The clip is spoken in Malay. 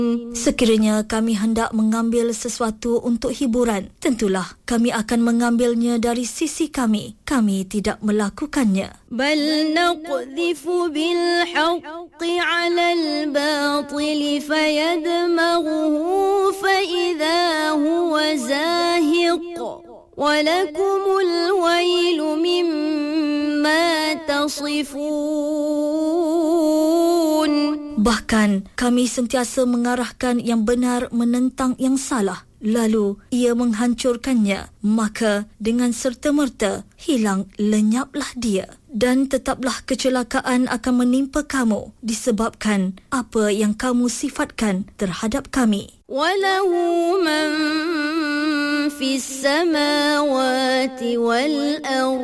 Sekiranya kami hendak mengambil sesuatu untuk hiburan, tentulah kami akan mengambilnya dari sisi kami. Kami tidak melakukannya. Bal naqdhifu bil haqqi 'alal batil fayadmaghuhu fa idza huwa zahiq wa lakumul wailu mimma tasifun. Bahkan kami sentiasa mengarahkan yang benar menentang yang salah, lalu ia menghancurkannya, maka dengan serta-merta hilang lenyaplah dia. Dan tetaplah kecelakaan akan menimpa kamu disebabkan apa yang kamu sifatkan terhadap kami. Walahu man fis samawati wal ardh